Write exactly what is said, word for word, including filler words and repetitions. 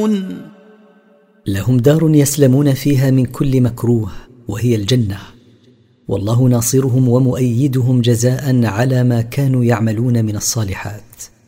يعلمون. لهم دار يسلمون فيها من كل مكروه وهي الجنة، والله ناصرهم ومؤيدهم جزاء على ما كانوا يعملون من الصالحات.